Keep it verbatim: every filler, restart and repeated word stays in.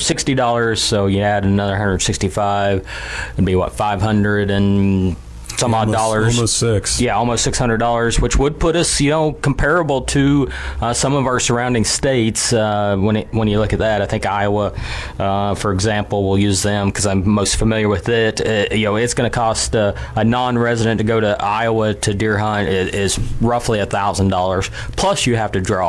sixty dollars, so you add another one hundred sixty-five, it'd be what, five hundred and some odd Almost- dollars. almost six. Yeah, almost six hundred dollars, which would put us, you know, comparable to uh, some of our surrounding states. Uh, when it, when you look at that, I think Iowa, uh, for example, we'll use them because I'm most familiar with it. Uh, you know, it's going to cost uh, a non-resident to go to Iowa to deer hunt is, is roughly a thousand dollars. Plus, you have to draw